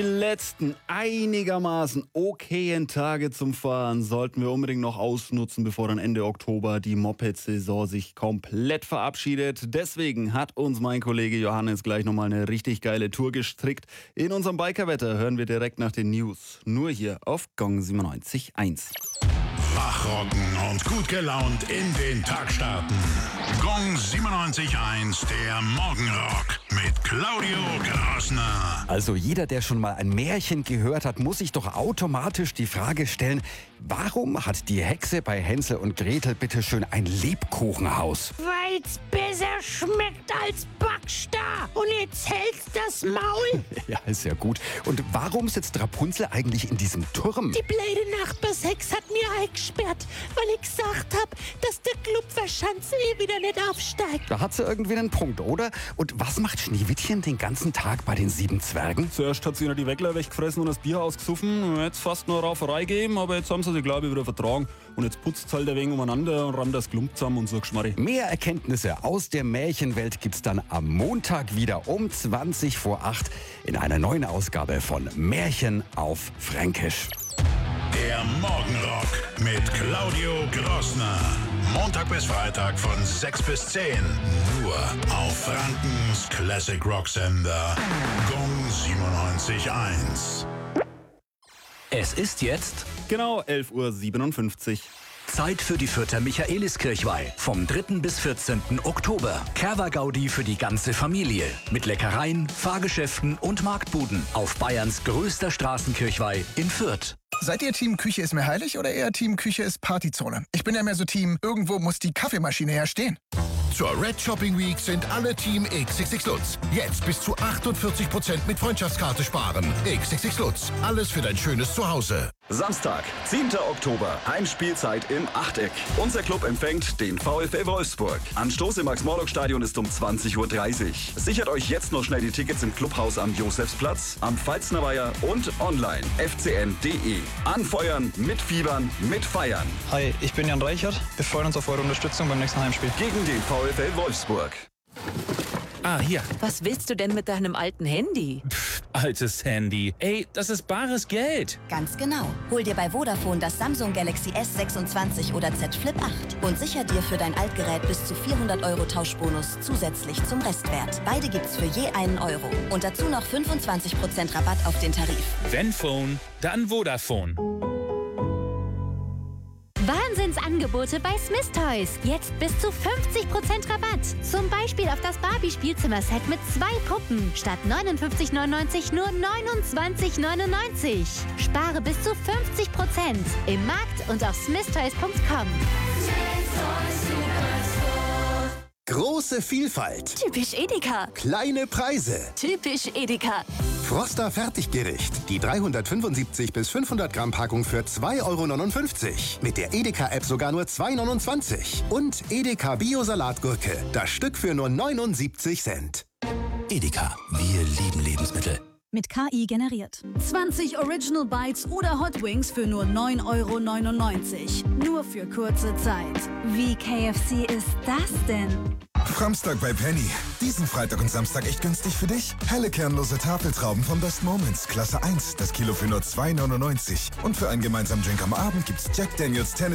Die letzten einigermaßen okayen Tage zum Fahren sollten wir unbedingt noch ausnutzen, bevor dann Ende Oktober die Moped-Saison sich komplett verabschiedet. Deswegen hat uns mein Kollege Johannes gleich nochmal eine richtig geile Tour gestrickt. In unserem Bikerwetter hören wir direkt nach den News. Nur hier auf Gong 97.1. Wachrocken und gut gelaunt in den Tag starten. Gong 97.1, der Morgenrock mit Claudio Grosner. Also jeder, der schon mal ein Märchen gehört hat, muss sich doch automatisch die Frage stellen, warum hat die Hexe bei Hänsel und Gretel bitteschön ein Lebkuchenhaus? Weil's besser schmeckt als Backstar. Und jetzt hältst das Maul. Ja, ist ja gut. Und warum sitzt Rapunzel eigentlich in diesem Turm? Die blöde Nachbarshex hat mir eingesperrt, weil ich gesagt hab, dass der Klubverschanze wieder nicht aufsteigt. Da hat sie irgendwie einen Punkt, oder? Und was macht Schneewittchen den ganzen Tag bei den 7 Zwergen? Zuerst hat sie noch die Weckler weggefressen und das Bier ausgesoffen. Jetzt fast nur Rauferei gegeben, aber jetzt haben sie sich, glaube ich, wieder vertragen. Und jetzt putzt es halt ein wenig umeinander und rammt das Klump zusammen und so Geschmarri. Mehr Erkenntnisse aus der Märchenwelt gibt's dann am Montag wieder um 20 vor 8 in einer neuen Ausgabe von Märchen auf Fränkisch. Der Morgenrock mit Claudio Grosner. Montag bis Freitag von 6 bis 10. Nur auf Frankens Classic Rock Sender. Gong 97.1. Es ist jetzt Genau, 11.57 Uhr. Zeit für die Fürther Michaeliskirchweih. Vom 3. bis 14. Oktober. Kerwa-Gaudi für die ganze Familie. Mit Leckereien, Fahrgeschäften und Marktbuden. Auf Bayerns größter Straßenkirchweih in Fürth. Seid ihr Team Küche ist mir heilig oder eher Team Küche ist Partyzone? Ich bin ja mehr so Team, irgendwo muss die Kaffeemaschine ja stehen. Zur Red Shopping Week sind alle Team XXX Lutz. Jetzt bis zu 48% mit Freundschaftskarte sparen. XXX Lutz. Alles für dein schönes Zuhause. Samstag, 10. Oktober, Heimspielzeit im Achteck. Unser Club empfängt den VfL Wolfsburg. Anstoß im Max-Morlock-Stadion ist um 20.30 Uhr. Sichert euch jetzt noch schnell die Tickets im Clubhaus am Josefsplatz, am Pfalznerweiher und online fcn.de. Anfeuern, mitfiebern, mitfeiern. Hi, ich bin Jan Reichert. Wir freuen uns auf eure Unterstützung beim nächsten Heimspiel. Gegen den VfL Wolfsburg. Ah, hier. Was willst du denn mit deinem alten Handy? Altes Handy. Ey, das ist bares Geld. Ganz genau. Hol dir bei Vodafone das Samsung Galaxy S26 oder Z Flip 8 und sicher dir für dein Altgerät bis zu 400 € Tauschbonus zusätzlich zum Restwert. Beide gibt's für je einen Euro. Und dazu noch 25% Rabatt auf den Tarif. Wenn Phone, dann Vodafone. Wahnsinnsangebote bei Smith Toys. Jetzt bis zu 50% Rabatt. Zum Beispiel auf das Barbie-Spielzimmer-Set mit 2 Puppen. Statt 59,99 nur 29,99. Spare bis zu 50% im Markt und auf smithtoys.com. Große Vielfalt. Typisch Edeka. Kleine Preise. Typisch Edeka. Froster Fertiggericht. Die 375 bis 500 Gramm Packung für 2,59 €. Mit der Edeka-App sogar nur 2,29 €. Und Edeka Bio-Salatgurke. Das Stück für nur 79 Cent. Edeka, wir lieben Lebensmittel. Mit KI generiert. 20 Original Bites oder Hot Wings für nur 9,99 €. Nur für kurze Zeit. Wie KFC ist das denn? Samstag bei Penny. Diesen Freitag und Samstag echt günstig für dich. Helle kernlose Tafeltrauben von Best Moments. Klasse 1. Das Kilo für nur 2,99 €. Und für einen gemeinsamen Drink am Abend gibt's Jack Daniels Tennis